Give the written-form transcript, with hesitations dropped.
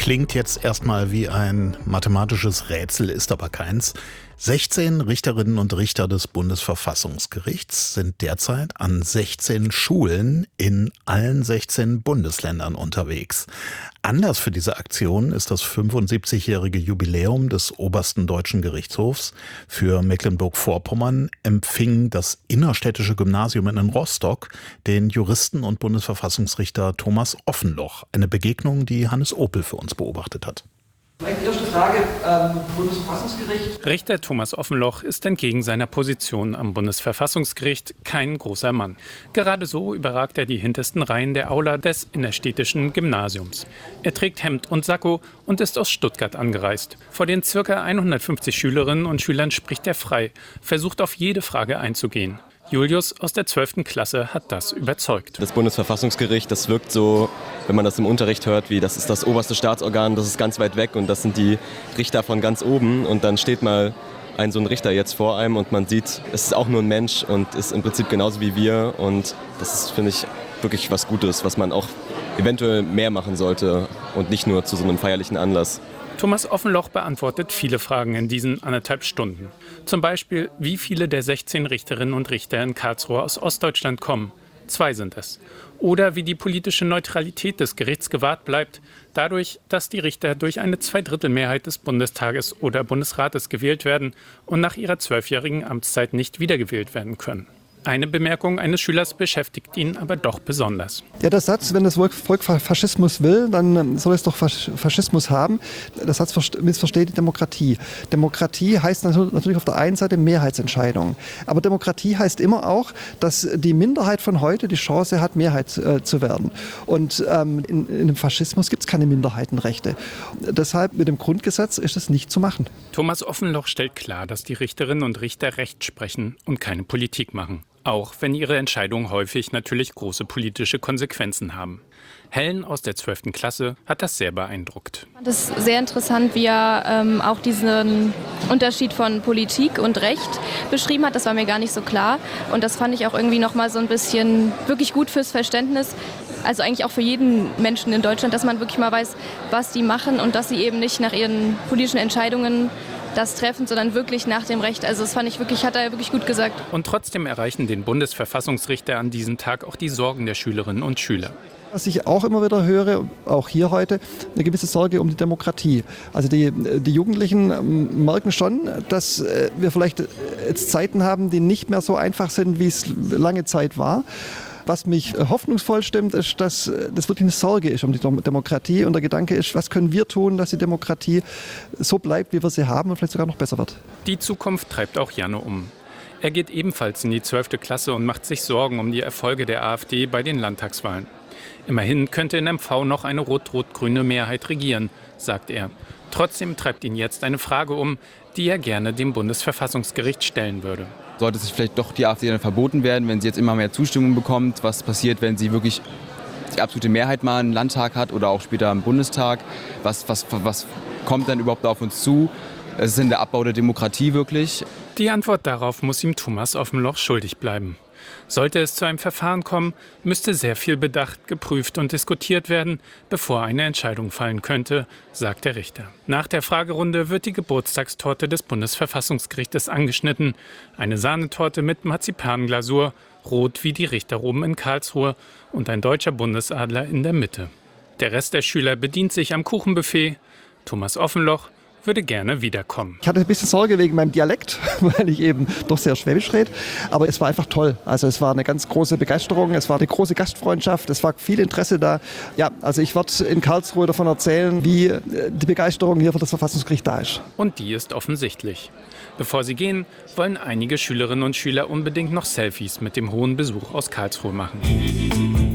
Klingt jetzt erstmal wie ein mathematisches Rätsel, ist aber keins. 16 Richterinnen und Richter des Bundesverfassungsgerichts sind derzeit an 16 Schulen in allen 16 Bundesländern unterwegs. Anlass für diese Aktion ist das 75-jährige Jubiläum des obersten deutschen Gerichtshofs. Für Mecklenburg-Vorpommern empfing das innerstädtische Gymnasium in Rostock den Juristen und Bundesverfassungsrichter Thomas Offenloch. Eine Begegnung, die Hannes Opel für uns beobachtet hat. Vielleicht die erste Frage, Bundesverfassungsgericht. Richter Thomas Offenloch ist entgegen seiner Position am Bundesverfassungsgericht kein großer Mann. Gerade so überragt er die hintersten Reihen der Aula des innerstädtischen Gymnasiums. Er trägt Hemd und Sakko und ist aus Stuttgart angereist. Vor den ca. 150 Schülerinnen und Schülern spricht er frei, versucht auf jede Frage einzugehen. Julius aus der 12. Klasse hat das überzeugt. Das Bundesverfassungsgericht, das wirkt so, wenn man das im Unterricht hört, wie das ist das oberste Staatsorgan, das ist ganz weit weg und das sind die Richter von ganz oben. Und dann steht mal so ein Richter jetzt vor einem und man sieht, es ist auch nur ein Mensch und ist im Prinzip genauso wie wir. Und das ist, finde ich, wirklich was Gutes, was man auch eventuell mehr machen sollte und nicht nur zu so einem feierlichen Anlass. Thomas Offenloch beantwortet viele Fragen in diesen 1,5 Stunden. Zum Beispiel, wie viele der 16 Richterinnen und Richter in Karlsruhe aus Ostdeutschland kommen. 2 sind es. Oder wie die politische Neutralität des Gerichts gewahrt bleibt, dadurch, dass die Richter durch eine Zweidrittelmehrheit des Bundestages oder Bundesrates gewählt werden und nach ihrer 12-jährigen Amtszeit nicht wiedergewählt werden können. Eine Bemerkung eines Schülers beschäftigt ihn aber doch besonders. Ja, der Satz, wenn das Volk Faschismus will, dann soll es doch Faschismus haben. Der Satz missversteht die Demokratie. Demokratie heißt natürlich auf der einen Seite Mehrheitsentscheidung. Aber Demokratie heißt immer auch, dass die Minderheit von heute die Chance hat, Mehrheit zu werden. Und in dem Faschismus gibt es keine Minderheitenrechte. Deshalb mit dem Grundgesetz ist es nicht zu machen. Thomas Offenloch stellt klar, dass die Richterinnen und Richter Recht sprechen und keine Politik machen. Auch wenn ihre Entscheidungen häufig natürlich große politische Konsequenzen haben. Helen aus der 12. Klasse hat das sehr beeindruckt. Das ist sehr interessant, wie er auch diesen Unterschied von Politik und Recht beschrieben hat. Das war mir gar nicht so klar. Und das fand ich auch irgendwie noch mal so ein bisschen wirklich gut fürs Verständnis. Also eigentlich auch für jeden Menschen in Deutschland, dass man wirklich mal weiß, was die machen und dass sie eben nicht nach ihren politischen Entscheidungen das treffen, sondern wirklich nach dem Recht. Also das fand ich wirklich, hat er wirklich gut gesagt. Und trotzdem erreichen den Bundesverfassungsrichter an diesem Tag auch die Sorgen der Schülerinnen und Schüler. Was ich auch immer wieder höre, auch hier heute, eine gewisse Sorge um die Demokratie. Also die Jugendlichen merken schon, dass wir vielleicht jetzt Zeiten haben, die nicht mehr so einfach sind, wie es lange Zeit war. Was mich hoffnungsvoll stimmt, ist, dass das wirklich eine Sorge ist um die Demokratie. Und der Gedanke ist, was können wir tun, dass die Demokratie so bleibt, wie wir sie haben und vielleicht sogar noch besser wird. Die Zukunft treibt auch Janne um. Er geht ebenfalls in die 12. Klasse und macht sich Sorgen um die Erfolge der AfD bei den Landtagswahlen. Immerhin könnte in MV noch eine rot-rot-grüne Mehrheit regieren, sagt er. Trotzdem treibt ihn jetzt eine Frage um, die er gerne dem Bundesverfassungsgericht stellen würde. Sollte sich vielleicht doch die AfD dann verboten werden, wenn sie jetzt immer mehr Zustimmung bekommt? Was passiert, wenn sie wirklich die absolute Mehrheit mal im Landtag hat oder auch später im Bundestag? Was kommt dann überhaupt auf uns zu? Es ist denn der Abbau der Demokratie wirklich? Die Antwort darauf muss ihm Thomas Offenloch schuldig bleiben. Sollte es zu einem Verfahren kommen, müsste sehr viel bedacht, geprüft und diskutiert werden, bevor eine Entscheidung fallen könnte, sagt der Richter. Nach der Fragerunde wird die Geburtstagstorte des Bundesverfassungsgerichtes angeschnitten. Eine Sahnetorte mit Marzipanglasur, rot wie die Richterroben in Karlsruhe und ein deutscher Bundesadler in der Mitte. Der Rest der Schüler bedient sich am Kuchenbuffet. Thomas Offenloch würde gerne wiederkommen. Ich hatte ein bisschen Sorge wegen meinem Dialekt, weil ich eben doch sehr Schwäbisch rede. Aber es war einfach toll. Also es war eine ganz große Begeisterung, es war eine große Gastfreundschaft, es war viel Interesse da. Ja, also ich werde in Karlsruhe davon erzählen, wie die Begeisterung hier für das Verfassungsgericht da ist. Und die ist offensichtlich. Bevor sie gehen, wollen einige Schülerinnen und Schüler unbedingt noch Selfies mit dem hohen Besuch aus Karlsruhe machen.